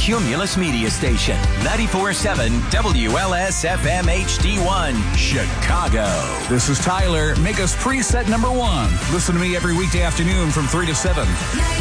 Cumulus Media Station, 94.7 WLS-FM HD1, Chicago. This is Tyler. Make us preset number 1. Listen to me every weekday afternoon from 3 to 7.